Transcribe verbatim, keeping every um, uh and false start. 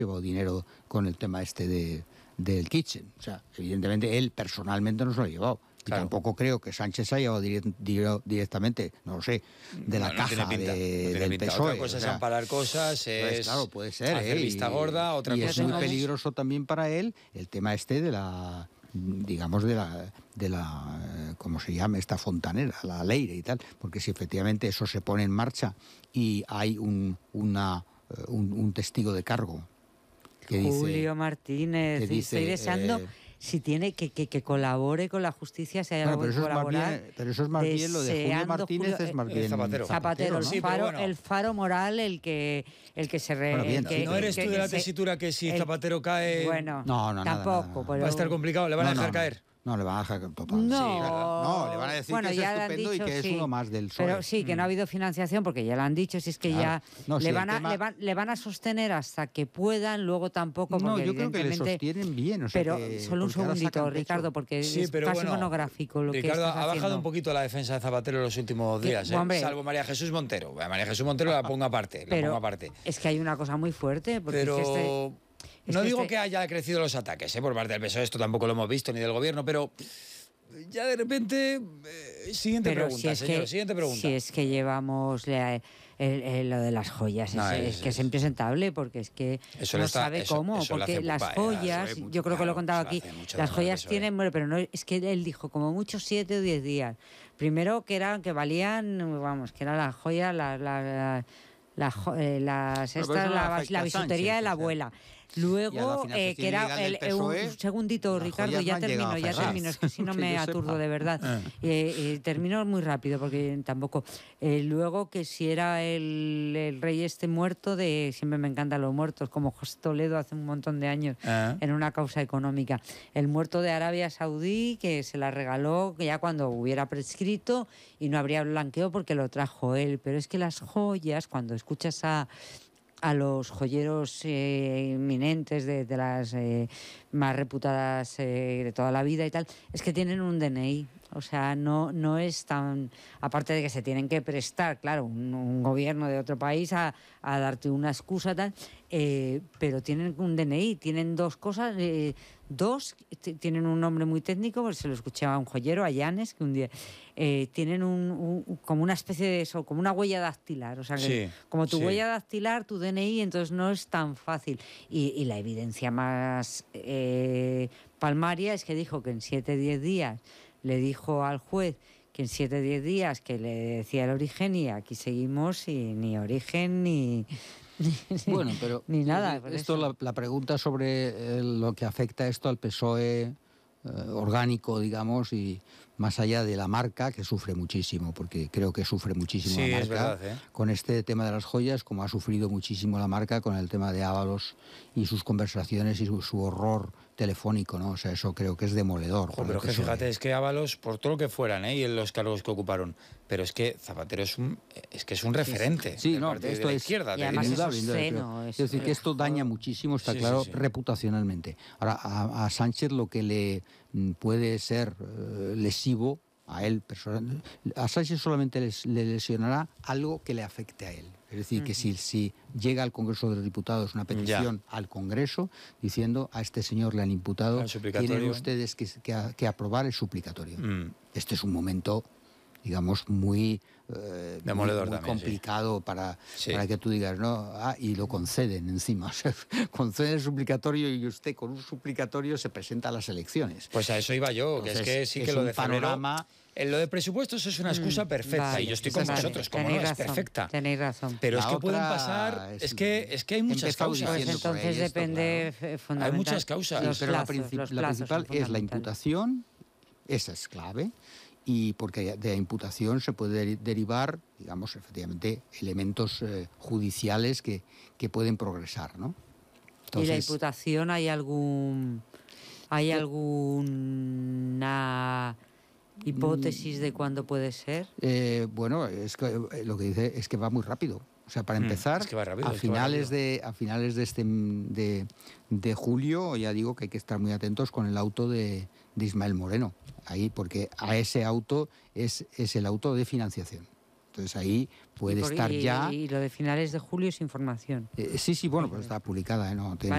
llevado dinero con el tema este de, del kitchen. O sea, evidentemente él personalmente no se lo ha llevado. Claro. Y tampoco creo que Sánchez haya llevado dire, dire, directamente, no lo sé, de la no, caja no pinta, de, no del P S O E. Otra cosa o sea, es amparar cosas, es pues, claro, puede ser, hacer ¿eh? vista gorda, otra y cosa es muy peligroso también para él el tema este de la, digamos, de la, de la, ¿cómo se llama? Esta fontanera, la Leire y tal, porque si efectivamente eso se pone en marcha y hay un, una, un, un testigo de cargo que dice... Julio Martínez, que dice, estoy deseando... Eh, si tiene que, que, que colabore con la justicia, si hay bueno, algo que colaborar. Bien, pero eso es más bien lo de Julio Martínez, Julio, es más bien Zapatero. Zapatero, el, sí, faro, bueno. el faro moral, el que, el que se... Re, bueno, bien, el que, ¿no eres que, tú de que la se, tesitura que si el, Zapatero cae... Bueno, no, no, tampoco. Nada, nada. Pero... Va a estar complicado, ¿le van no, a dejar no, caer? No, le van a dejar total. No, sí, no, le van a decir bueno, que es ya estupendo dicho, y que sí, es uno más del P S O E. Pero sí, que no ha habido financiación, porque ya lo han dicho, si es que claro. ya no, le, sí, van a, tema... le, van, le van a sostener hasta que puedan, luego tampoco, porque no, yo creo que le evidentemente... sostienen bien. O sea, pero que, solo un segundito, Ricardo, porque sí, es pero casi bueno, monográfico lo Ricardo, que estás ha bajado haciendo. un poquito la defensa de Zapatero en los últimos días, ¿eh? Hombre, salvo María Jesús Montero. María Jesús Montero la pongo aparte, la pero pongo aparte. Es que hay una cosa muy fuerte, porque pero... es que este... Es no que digo este... que haya crecido los ataques, ¿eh? Por parte del P S O E, esto tampoco lo hemos visto, ni del gobierno, pero ya de repente... Eh, siguiente pero pregunta, si es señor, que, siguiente pregunta. Si es que llevamos la, el, el, lo de las joyas, no, es, es, es que es impresentable, porque es que eso no está, sabe eso, cómo, eso porque las joyas, mucho, yo creo que lo he contado aquí, las joyas tienen, bueno, pero no, es que él dijo como mucho siete o diez días. Primero que eran, que valían, vamos, que era la joya, la... la, la La, eh, las, bueno, esta, la, la, la bisutería Sánchez, de la abuela. Luego, eh, que era el, el, un segundito, Ricardo, ya termino, ya termino, es que si no me aturdo de verdad. Eh, eh, termino muy rápido, porque tampoco. Eh, luego, que si era el, el rey este muerto, de siempre me encantan los muertos, como José Toledo hace un montón de años, uh-huh. en una causa económica. El muerto de Arabia Saudí, que se la regaló ya cuando hubiera prescrito y no habría blanqueo porque lo trajo él. Pero es que las joyas, cuando escuchas a... a los joyeros eh, eminentes de, de las eh, más reputadas eh, de toda la vida y tal, es que tienen un D N I. O sea, no, no es tan... Aparte de que se tienen que prestar, claro, un, un gobierno de otro país a, a darte una excusa tal, eh, pero tienen un D N I, tienen dos cosas, eh, dos, t- tienen un nombre muy técnico, porque se lo escuchaba a un joyero, a Llanes, que un día... Eh, tienen un, un, como una especie de eso, como una huella dactilar, o sea, que sí, como tu sí. huella dactilar, tu D N I, entonces no es tan fácil. Y, y la evidencia más eh, palmaria es que dijo que en siete, diez días le dijo al juez que en siete o diez días que le decía el origen, y aquí seguimos y ni origen ni, ni bueno, pero ni nada. Esto la, la pregunta sobre eh, lo que afecta esto al P S O E eh, orgánico, digamos, y más allá de la marca, que sufre muchísimo, porque creo que sufre muchísimo sí, la marca, es verdad, ¿eh? Con este tema de las joyas, como ha sufrido muchísimo la marca con el tema de Ábalos y sus conversaciones y su, su horror telefónico, ¿no? O sea, eso creo que es demoledor. Ojo, pero que fíjate, es que Ábalos, por todo lo que fueran, ¿eh? Y en los cargos que ocuparon, pero es que Zapatero es un, es que es un referente. Sí, sí no, esto de la es izquierda. Y además es obsceno, es decir, que esto daña muchísimo, está sí, claro, sí, sí. reputacionalmente. Ahora, a, a Sánchez lo que le puede ser uh, lesivo a él personal, a Sánchez solamente les, le lesionará algo que le afecte a él. Es decir, uh-huh. que si, si llega al Congreso de los Diputados una petición ya. al Congreso diciendo a este señor le han imputado, tienen ustedes que, que, que aprobar el suplicatorio. Mm. Este es un momento, digamos, muy, eh, Demoledor muy, muy también, complicado sí. para, sí. para que tú digas, ¿no? Ah, y lo conceden encima. O sea, conceden el suplicatorio y usted con un suplicatorio se presenta a las elecciones. Pues a eso iba yo, Entonces, que es que sí es que lo un de panorama... En lo de presupuestos es una excusa perfecta, vale, y yo estoy con vale, vosotros, como no, razón, es perfecta. Tenéis razón. Pero la es que pueden pasar, es, es que es que hay muchas causas. Pues entonces esto, depende claro. fundamental. Hay muchas causas. Los pero plazos, la, princip los la principal es la imputación, esa es clave, y porque de la imputación se puede de derivar, digamos, efectivamente, elementos eh, judiciales que, que pueden progresar, ¿no? Entonces, ¿y la imputación hay algún hay alguna hipótesis de cuándo puede ser? Eh, bueno, es que lo que dice es que va muy rápido. O sea, para empezar, mm, es que va rápido, a, finales de, a finales de este de, de julio, ya digo que hay que estar muy atentos con el auto de, de Ismael Moreno. Ahí, porque a ese auto es, es el auto de financiación. Entonces ahí puede y por, estar y, ya... Y lo de finales de julio es información. Eh, sí, sí, bueno, pues está publicada, ¿eh? No tiene...